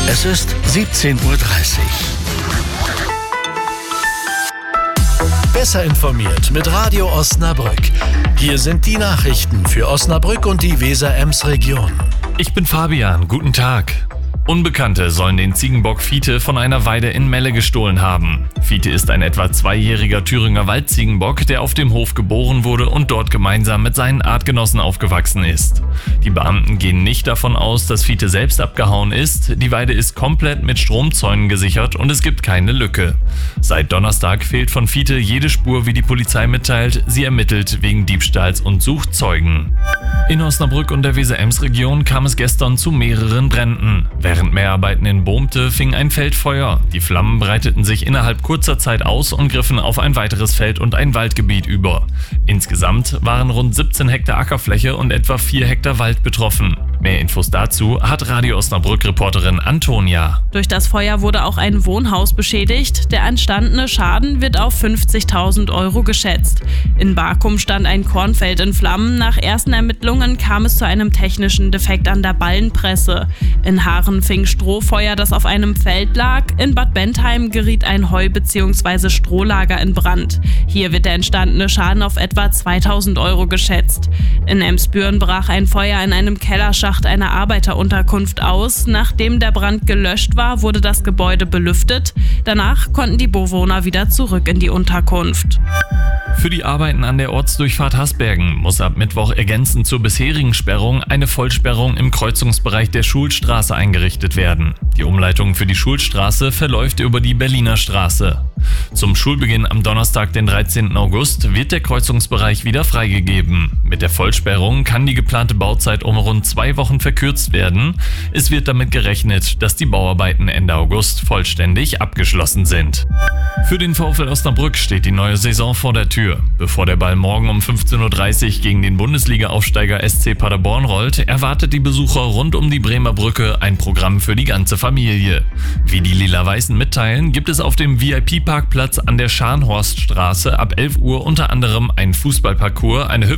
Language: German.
Es ist 17:30 Uhr. Besser informiert mit Radio Osnabrück. Hier sind die Nachrichten für Osnabrück und die Weser-Ems-Region. Ich bin Fabian, guten Tag. Unbekannte sollen den Ziegenbock Fiete von einer Weide in Melle gestohlen haben. Fiete ist ein etwa 2-jähriger Thüringer Waldziegenbock, der auf dem Hof geboren wurde und dort gemeinsam mit seinen Artgenossen aufgewachsen ist. Die Beamten gehen nicht davon aus, dass Fiete selbst abgehauen ist. Die Weide ist komplett mit Stromzäunen gesichert und es gibt keine Lücke. Seit Donnerstag fehlt von Fiete jede Spur, wie die Polizei mitteilt. Sie ermittelt wegen Diebstahls und sucht Zeugen. In Osnabrück und der Weser-Ems-Region kam es gestern zu mehreren Bränden. Während Mehrarbeiten in Bohmte fing ein Feldfeuer. Die Flammen breiteten sich innerhalb kurzer Zeit aus und griffen auf ein weiteres Feld und ein Waldgebiet über. Insgesamt waren rund 17 Hektar Ackerfläche und etwa 4 Hektar Wald betroffen. Mehr Infos dazu hat Radio Osnabrück-Reporterin Antonia. Durch das Feuer wurde auch ein Wohnhaus beschädigt. Der entstandene Schaden wird auf 50.000 € geschätzt. In Barkum stand ein Kornfeld in Flammen. Nach ersten Ermittlungen kam es zu einem technischen Defekt an der Ballenpresse. In Haaren fing Strohfeuer, das auf einem Feld lag. In Bad Bentheim geriet ein Heu- bzw. Strohlager in Brand. Hier wird der entstandene Schaden auf etwa 2.000 € geschätzt. In Emsbüren brach ein Feuer in einem Kellerschacht einer Arbeiterunterkunft aus. Nachdem der Brand gelöscht war, wurde das Gebäude belüftet. Danach konnten die Bewohner wieder zurück in die Unterkunft. Für die Arbeiten an der Ortsdurchfahrt Hasbergen muss ab Mittwoch ergänzend zur bisherigen Sperrung eine Vollsperrung im Kreuzungsbereich der Schulstraße eingerichtet werden. Die Umleitung für die Schulstraße verläuft über die Berliner Straße. Zum Schulbeginn am Donnerstag, den 13. August, wird der Kreuzungsbereich wieder freigegeben. Mit der Vollsperrung kann die geplante Bauzeit um rund 2 Wochen verkürzt werden. Es wird damit gerechnet, dass die Bauarbeiten Ende August vollständig abgeschlossen sind. Für den VfL Osnabrück steht die neue Saison vor der Tür. Bevor der Ball morgen um 15:30 Uhr gegen den Bundesliga-Aufsteiger SC Paderborn rollt, erwartet die Besucher rund um die Bremer Brücke ein Programm für die ganze Familie. Wie die Lila-Weißen mitteilen, gibt es auf dem VIP-Parkplatz an der Scharnhorststraße ab 11 Uhr unter anderem einen Fußballparcours, eine